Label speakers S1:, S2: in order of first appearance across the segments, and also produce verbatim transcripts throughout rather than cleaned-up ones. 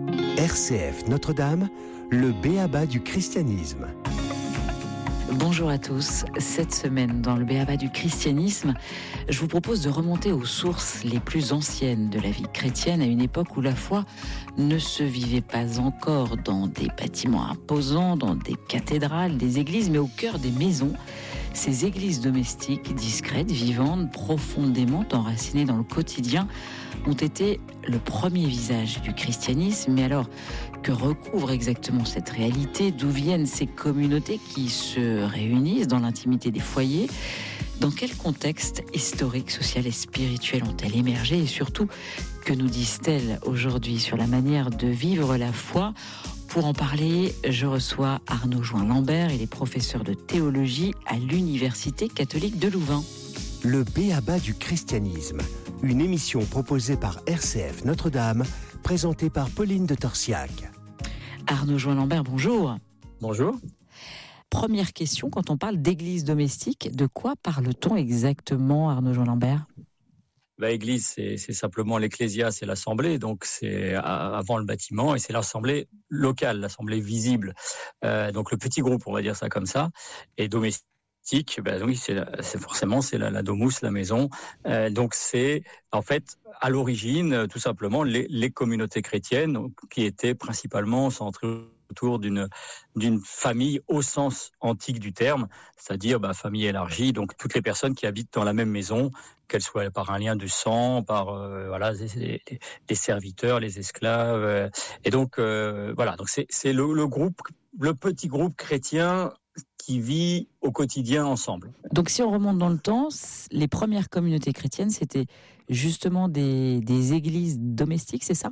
S1: R C F Notre-Dame, le b.a.-ba du christianisme.
S2: Bonjour à tous. Cette semaine, dans le b.a.-ba du christianisme, je vous propose de remonter aux sources les plus anciennes de la vie chrétienne, à une époque où la foi ne se vivait pas encore dans des bâtiments imposants, dans des cathédrales, des églises, mais au cœur des maisons. Ces églises domestiques, discrètes, vivantes, profondément enracinées dans le quotidien, ont été le premier visage du christianisme. Mais alors, que recouvre exactement cette réalité ? D'où viennent ces communautés qui se réunissent dans l'intimité des foyers ? Dans quel contexte historique, social et spirituel ont-elles émergé ? Et surtout, que nous disent-elles aujourd'hui sur la manière de vivre la foi ? Pour en parler, je reçois Arnaud Join-Lambert. Il est professeur de théologie à l'Université catholique de Louvain.
S1: Le b.a.-ba du christianisme, une émission proposée par R C F Notre-Dame, présentée par Pauline de Torsiac.
S2: Arnaud Join-Lambert, bonjour.
S3: Bonjour.
S2: Première question, quand on parle d'église domestique, de quoi parle-t-on exactement, Arnaud Join-Lambert ?
S3: Bah, église, c'est, c'est simplement l'ecclésia, c'est l'assemblée, donc c'est avant le bâtiment, et c'est l'assemblée locale, l'assemblée visible. Euh, donc le petit groupe, on va dire ça comme ça, et domestique, ben oui, c'est, c'est forcément c'est la, la domus, la maison. Euh, donc c'est en fait à l'origine tout simplement les, les communautés chrétiennes donc, qui étaient principalement centrées autour d'une d'une famille au sens antique du terme, c'est-à-dire bah, famille élargie, donc toutes les personnes qui habitent dans la même maison, qu'elles soient par un lien de sang, par euh, voilà les, les, les serviteurs, les esclaves, euh, et donc euh, voilà, donc c'est c'est le, le groupe, le petit groupe chrétien qui vit au quotidien ensemble.
S2: Donc si on remonte dans le temps, les premières communautés chrétiennes, c'était justement des des églises domestiques, c'est ça ?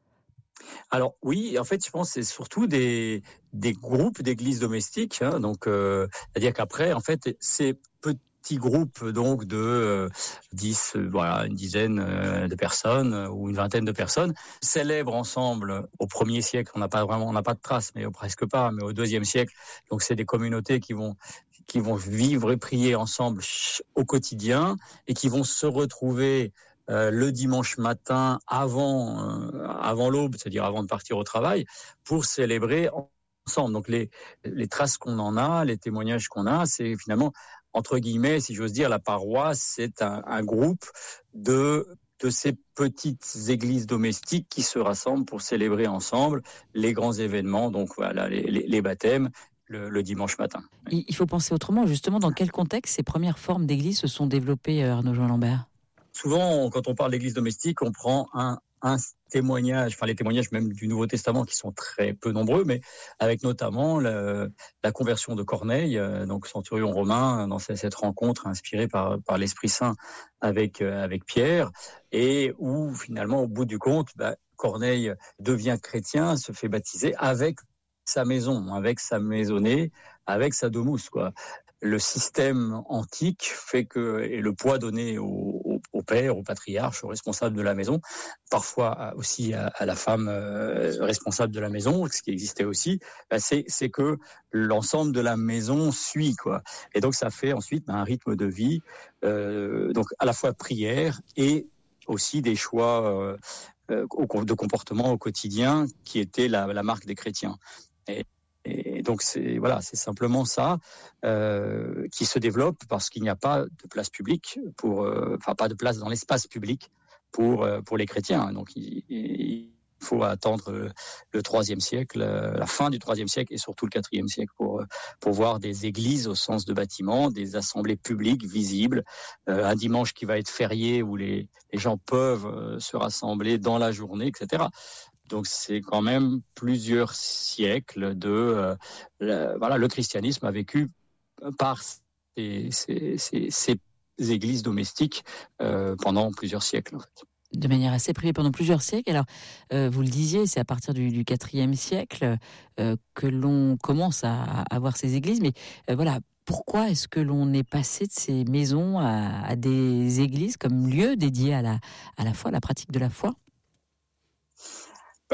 S3: Alors oui, en fait, je pense que c'est surtout des des groupes d'églises domestiques. Hein, donc, euh, c'est-à-dire qu'après, en fait, ces petits groupes donc de euh, dix, euh, voilà, une dizaine euh, de personnes euh, ou une vingtaine de personnes célèbrent ensemble. Au premier siècle, on n'a pas vraiment, on n'a pas de traces, mais presque pas. Mais au deuxième siècle, donc c'est des communautés qui vont qui vont vivre et prier ensemble au quotidien et qui vont se retrouver Euh, le dimanche matin avant euh, avant l'aube, c'est-à-dire avant de partir au travail, pour célébrer ensemble. Donc les les traces qu'on en a, les témoignages qu'on a, c'est finalement entre guillemets, si j'ose dire, la paroisse, c'est un, un groupe de de ces petites églises domestiques qui se rassemblent pour célébrer ensemble les grands événements. Donc voilà, les les, les baptêmes. Le, le dimanche matin.
S2: Il faut penser autrement. Justement, dans quel contexte ces premières formes d'église se sont développées, Arnaud Join-Lambert ?
S3: Souvent, quand on parle d'église domestique, on prend un, un témoignage, enfin les témoignages même du Nouveau Testament qui sont très peu nombreux, mais avec notamment le, la conversion de Corneille, euh, donc centurion romain, dans cette, cette rencontre inspirée par, par l'Esprit Saint avec, euh, avec Pierre, et où finalement, au bout du compte, bah, Corneille devient chrétien, se fait baptiser avec sa maison, avec sa maisonnée, avec sa domus, quoi. Le système antique fait que, et le poids donné au, au, au père, au patriarche, au responsable de la maison, parfois aussi à, à la femme euh, responsable de la maison, ce qui existait aussi, bah c'est, c'est que l'ensemble de la maison suit, quoi. Et donc ça fait ensuite bah, un rythme de vie, euh, donc à la fois prière et aussi des choix euh, euh, de comportement au quotidien qui étaient la, la marque des chrétiens. Et, Et donc c'est voilà, c'est simplement ça euh, qui se développe parce qu'il n'y a pas de place publique pour, euh, enfin pas de place dans l'espace public pour euh, pour les chrétiens. Donc il, il faut attendre le troisième siècle, la fin du troisième siècle et surtout le quatrième siècle pour pour voir des églises au sens de bâtiments, des assemblées publiques visibles, euh, un dimanche qui va être férié où les les gens peuvent se rassembler dans la journée, et cetera. Donc c'est quand même plusieurs siècles de euh, le, voilà le christianisme a vécu par ces, ces, ces, ces églises domestiques euh, pendant plusieurs siècles en fait.
S2: De manière assez privée pendant plusieurs siècles. Alors, euh, vous le disiez, c'est à partir du, du quatrième siècle euh, que l'on commence à, à avoir ces églises. Mais euh, voilà, pourquoi est-ce que l'on est passé de ces maisons à, à des églises comme lieu dédié à la, à la foi, à la pratique de la foi ?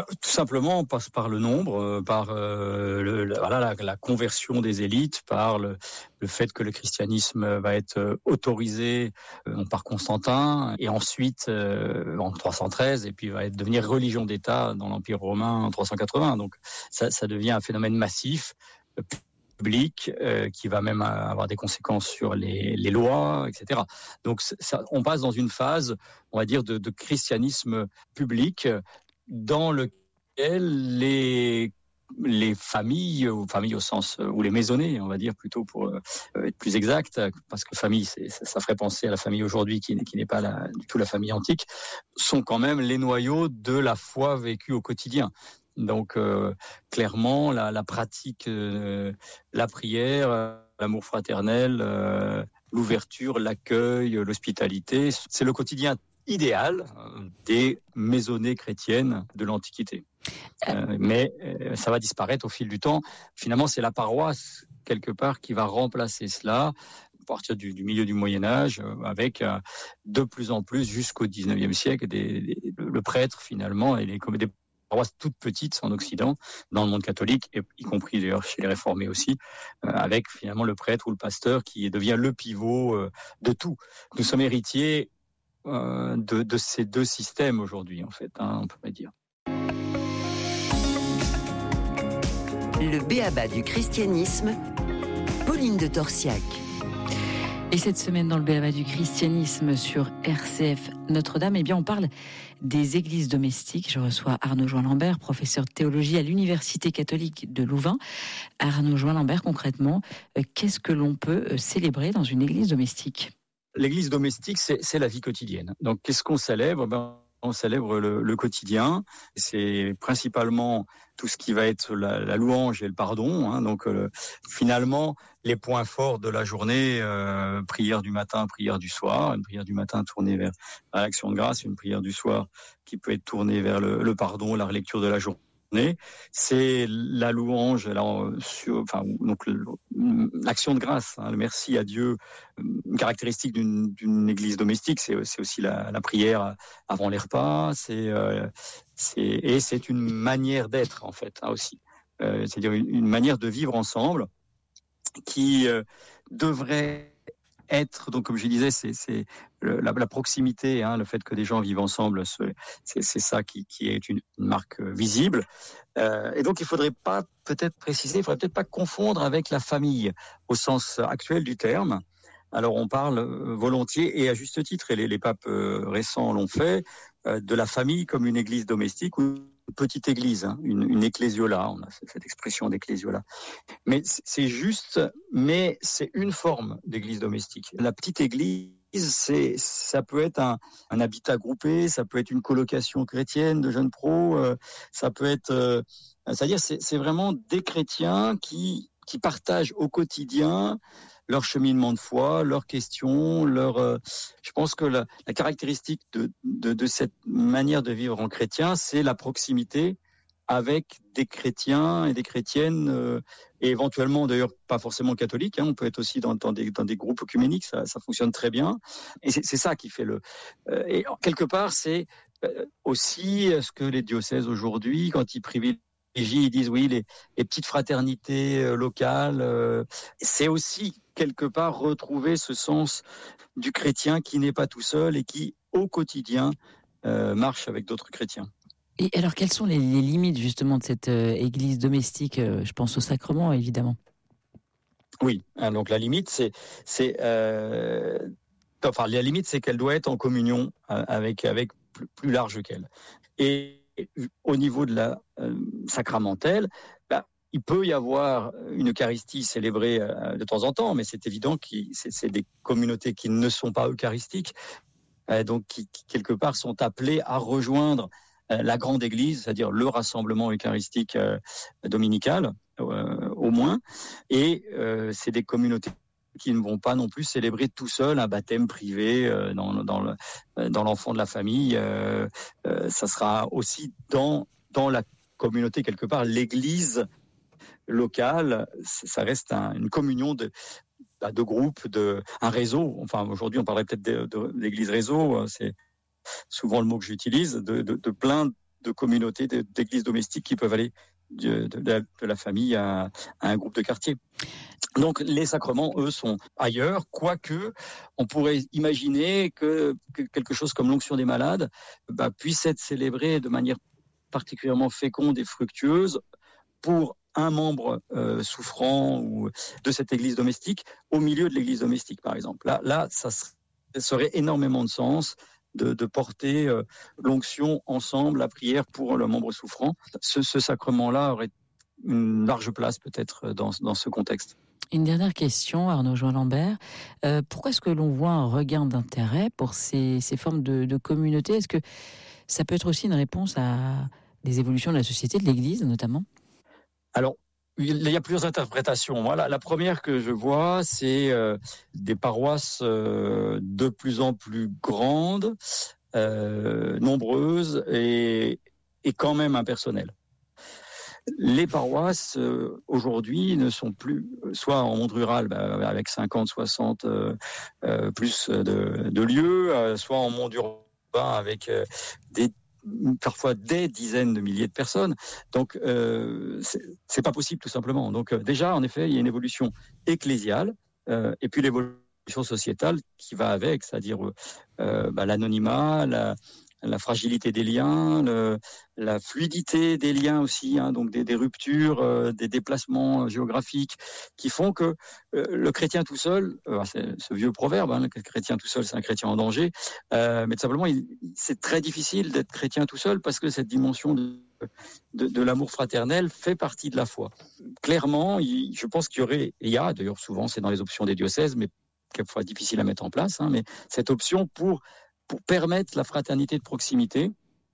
S3: Tout simplement par, par le nombre, par euh, le, la, voilà, la, la conversion des élites, par le, le fait que le christianisme va être autorisé euh, par Constantin, et ensuite euh, en trois cent treize, et puis va être, devenir religion d'État dans l'Empire romain en trois cent quatre-vingts. Donc ça, ça devient un phénomène massif, euh, public, euh, qui va même avoir des conséquences sur les, les lois, et cetera. Donc ça, on passe dans une phase, on va dire, de, de christianisme public, dans lequel les les familles, ou familles au sens, ou les maisonnées, on va dire plutôt pour euh, être plus exact, parce que famille, c'est, ça ferait penser à la famille aujourd'hui qui, qui n'est pas la, du tout la famille antique, sont quand même les noyaux de la foi vécue au quotidien. Donc euh, clairement, la, la pratique, euh, la prière, euh, l'amour fraternel, euh, l'ouverture, l'accueil, l'hospitalité, c'est le quotidien idéal des maisonnées chrétiennes de l'Antiquité. Euh, mais euh, ça va disparaître au fil du temps. Finalement, c'est la paroisse, quelque part, qui va remplacer cela à partir du, du milieu du Moyen-Âge, euh, avec euh, de plus en plus, jusqu'au dix-neuvième siècle, des, des, le prêtre, finalement, et les, des paroisses toutes petites en Occident, dans le monde catholique, et y compris d'ailleurs chez les réformés aussi, euh, avec finalement le prêtre ou le pasteur qui devient le pivot euh, de tout. Nous sommes héritiers euh, de, de ces deux systèmes aujourd'hui, en fait, hein, on pourrait dire.
S1: Le b.a.-ba du christianisme, Pauline de Torsiac.
S2: Et cette semaine, dans le b.a.-ba du christianisme sur R C F Notre-Dame, eh bien, on parle des églises domestiques. Je reçois Arnaud Join-Lambert, professeur de théologie à l'Université catholique de Louvain. Arnaud Join-Lambert, concrètement, qu'est-ce que l'on peut célébrer dans une église domestique ?
S3: L'église domestique, c'est, c'est la vie quotidienne. Donc, qu'est-ce qu'on célèbre ? Ben, on célèbre le, le quotidien. C'est principalement tout ce qui va être la, la louange et le pardon. Hein. Donc, euh, finalement, les points forts de la journée, euh, prière du matin, prière du soir. Une prière du matin tournée vers l'action de grâce, une prière du soir qui peut être tournée vers le, le pardon, la relecture de la journée. C'est la louange, là, sur, enfin, donc l'action de grâce, hein, le merci à Dieu. Une caractéristique d'une, d'une église domestique, c'est, c'est aussi la, la prière avant les repas. C'est, euh, c'est, et c'est une manière d'être en fait, hein, aussi. Euh, c'est-à-dire une, une manière de vivre ensemble qui euh, devrait être, donc comme je disais, c'est, c'est le, la, la proximité, hein, le fait que des gens vivent ensemble, c'est, c'est, c'est ça qui, qui est une, une marque visible. Euh, et donc il faudrait pas peut-être préciser, il faudrait peut-être pas confondre avec la famille au sens actuel du terme. Alors on parle volontiers et à juste titre, et les, les papes euh, récents l'ont fait, euh, de la famille comme une église domestique ou une petite église, hein, une, une ecclésiola, on a cette expression d'ecclésiola. Mais c'est juste, mais c'est une forme d'église domestique. La petite église, c'est, ça peut être un, un habitat groupé, ça peut être une colocation chrétienne de jeunes pros, euh, ça peut être, euh, c'est-à-dire c'est, c'est vraiment des chrétiens qui, qui partagent au quotidien leur cheminement de foi, leurs questions, leur. Euh, je pense que la, la caractéristique de, de, de cette manière de vivre en chrétien, c'est la proximité avec des chrétiens et des chrétiennes, euh, et éventuellement d'ailleurs pas forcément catholiques. Hein, on peut être aussi dans, dans, des, dans des groupes œcuméniques, ça, ça fonctionne très bien. Et c'est, c'est ça qui fait le. Euh, et quelque part, c'est euh, aussi ce que les diocèses aujourd'hui, quand ils privilégient, ils disent oui, les, les petites fraternités euh, locales, euh, c'est aussi quelque part retrouver ce sens du chrétien qui n'est pas tout seul et qui, au quotidien, euh, marche avec d'autres chrétiens.
S2: Et alors, quelles sont les, les limites justement de cette euh, église domestique ? euh, Je pense au sacrement, évidemment.
S3: Oui, hein, donc la limite, c'est, c'est, euh, enfin, la limite, c'est qu'elle doit être en communion euh, avec avec plus, plus large qu'elle. Et au niveau de la euh, sacramentelle, bah, il peut y avoir une Eucharistie célébrée euh, de temps en temps, mais c'est évident que c'est, c'est des communautés qui ne sont pas eucharistiques, euh, donc qui, qui quelque part sont appelées à rejoindre euh, la grande Église, c'est-à-dire le rassemblement eucharistique euh, dominical, euh, au moins, et euh, c'est des communautés qui ne vont pas non plus célébrer tout seul un baptême privé euh, dans, dans, le, dans l'enfant de la famille. Euh, euh, ça sera aussi dans, dans la communauté, quelque part, l'église locale. Ça reste un, une communion de, de groupes, de, un réseau. Enfin, aujourd'hui, on parlerait peut-être de, de, d'église réseau. C'est souvent le mot que j'utilise, de, de, de plein de communautés, d'églises domestiques qui peuvent aller de, de, la, de la famille à, à un groupe de quartier. Donc les sacrements, eux, sont ailleurs, quoique on pourrait imaginer que, que quelque chose comme l'onction des malades bah, puisse être célébré de manière particulièrement féconde et fructueuse pour un membre euh, souffrant ou de cette église domestique au milieu de l'église domestique, par exemple. Là, là ça, serait, ça serait énormément de sens de, de porter euh, l'onction ensemble, la prière pour le membre souffrant. Ce, ce sacrement-là aurait une large place peut-être dans, dans ce contexte.
S2: Une dernière question, Arnaud Join-Lambert. Euh, pourquoi est-ce que l'on voit un regain d'intérêt pour ces, ces formes de, de communauté ? Est-ce que ça peut être aussi une réponse à des évolutions de la société, de l'Église notamment ?
S3: Alors, il y a plusieurs interprétations. Moi, la, la première que je vois, c'est euh, des paroisses euh, de plus en plus grandes, euh, nombreuses et, et quand même impersonnelles. Les paroisses, euh, aujourd'hui, ne sont plus, soit en monde rural, bah, avec cinquante, soixante euh, euh, plus de, de lieux, euh, soit en monde urbain avec euh, des parfois des dizaines de milliers de personnes. Donc, euh, c'est, c'est pas possible, tout simplement. Donc, euh, déjà, en effet, il y a une évolution ecclésiale, euh, et puis l'évolution sociétale qui va avec, c'est-à-dire euh, bah, l'anonymat, la, la fragilité des liens, le, la fluidité des liens aussi, hein, donc des, des ruptures, euh, des déplacements géographiques qui font que euh, le chrétien tout seul, euh, c'est ce vieux proverbe, hein, le chrétien tout seul, c'est un chrétien en danger, euh, mais tout simplement, il, c'est très difficile d'être chrétien tout seul parce que cette dimension de, de, de l'amour fraternel fait partie de la foi. Clairement, il, je pense qu'il y aurait, et il y a d'ailleurs souvent, c'est dans les options des diocèses, mais quelquefois difficile à mettre en place, hein, mais cette option pour pour permettre la fraternité de proximité.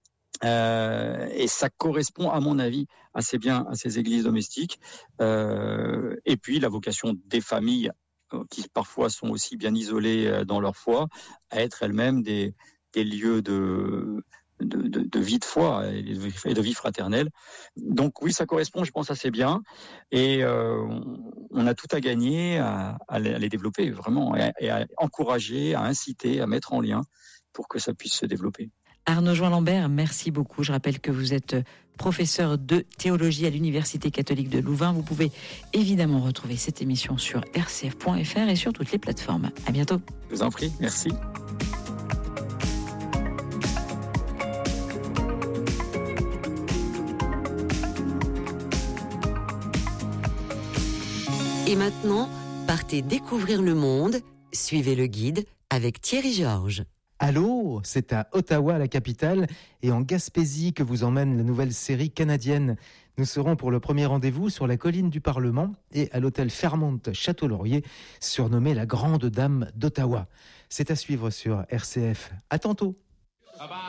S3: Euh, et ça correspond, à mon avis, assez bien à ces églises domestiques. Euh, et puis, la vocation des familles, euh, qui parfois sont aussi bien isolées euh, dans leur foi, à être elles-mêmes des, des lieux de, de, de, de vie de foi et de, et de vie fraternelle. Donc oui, ça correspond, je pense, assez bien. Et euh, on a tout à gagner à, à les développer, vraiment, et à, et à encourager, à inciter, à mettre en lien pour que ça puisse se développer.
S2: Arnaud Join-Lambert, merci beaucoup. Je rappelle que vous êtes professeur de théologie à l'Université catholique de Louvain. Vous pouvez évidemment retrouver cette émission sur r c f point f r et sur toutes les plateformes. À bientôt.
S3: Je vous en prie, merci.
S4: Et maintenant, partez découvrir le monde. Suivez le guide avec Thierry Georges.
S5: Allô, c'est à Ottawa, la capitale, et en Gaspésie que vous emmène la nouvelle série canadienne. Nous serons pour le premier rendez-vous sur la colline du Parlement et à l'hôtel Fairmont Château-Laurier, surnommé la Grande Dame d'Ottawa. C'est à suivre sur R C F. À tantôt.